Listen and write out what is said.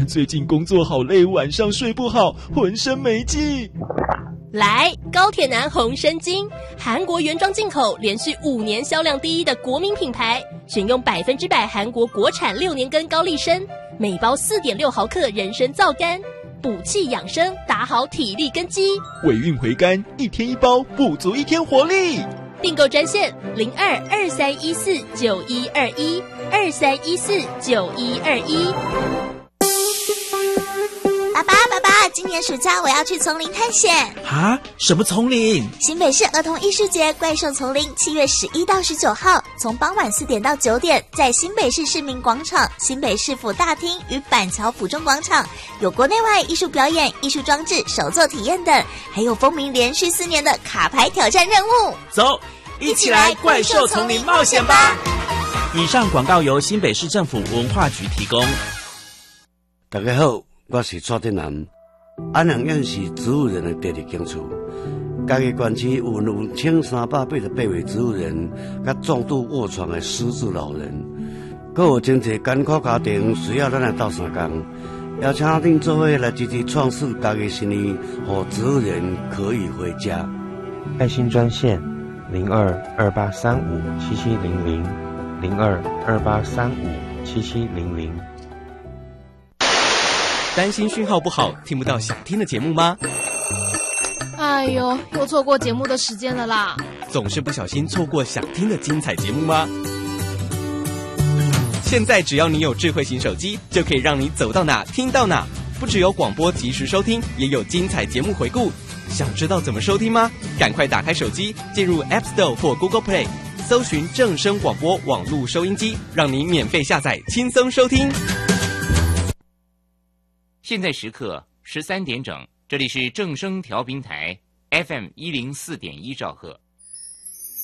最近工作好累，晚上睡不好，浑身没劲。 来，高铁男红参精，韩国原装进口，连续5年销量第一的国民品牌，选用100%韩国国产6年根高丽参，每包4.6毫克人参皂苷，补气养生，打好体力根基。 尾韵回甘，1天1包，补足1天活力。 订购专线02-2314-9121，2314-9121。 爸爸，今年暑假我要去丛林探险。 啊？什么丛林？ 新北市儿童艺术节怪兽丛林7月11到19号，从傍晚4点到9点，在新北市市民广场、新北市府大厅与板桥府中广场，有国内外艺术表演、艺术装置、手作体验等，还有风靡连续4年的卡牌挑战任务。 走，一起来怪兽丛林冒险吧！以上广告由新北市政府文化局提供。 大家好，我是蔡振南。安阳县是植物人的第2景处，家己县区有1388位植物人，甲重度卧床的失智老人，还有真侪艰苦家庭需要咱来斗相共，邀请恁做伙来积极创设家己生意，让植物人可以回家。 爱心专线02-2835-7700，02-2835-7700。 担心讯号不好，听不到想听的节目吗？ 哎呦，又错过节目的时间了啦！ 总是不小心错过想听的精彩节目吗？现在只要你有智慧型手机，就可以让你走到哪听到哪。不只有广播及时收听，也有精彩节目回顾。想知道怎么收听吗？赶快打开手机，进入 App Store 或 Google Play， 搜寻正声广播网络收音机，让你免费下载，轻松收听。 现在时刻13点整，这里是正声调频台 FM104.1兆赫。